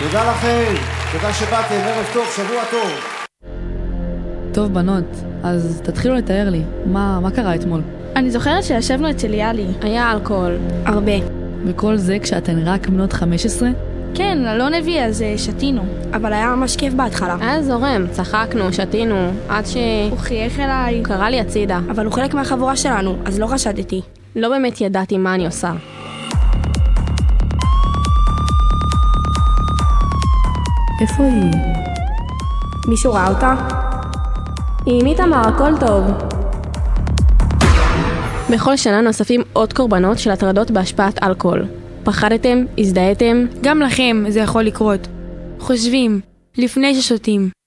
תודה לכם, תודה שבאתם, ערב טוב, שבוע טוב. טוב בנות, אז תתחילו לתאר לי, מה קרה אתמול? אני זוכרת שישבנו אצל יאלי. היה אלכוהול. הרבה. וכל זה כשאתן רק בנות 15? כן, לא נביא, אז שתינו. אבל היה ממש כיף בהתחלה. היה זורם, צחקנו, שתינו, עד הוא חייך אליי. הוא קרא לי הצידה. אבל הוא חלק מהחבורה שלנו, אז לא חשדתי. לא באמת ידעתי מה אני עושה. איפה היא? מישהו ראה אותה? היא עם איתמר, הכל טוב. בכל שנה נוספים עוד קורבנות של הטרדות בהשפעת אלכוהול. פחדתם? הזדהיתם? גם לכם זה יכול לקרות. חושבים, לפני ששותים.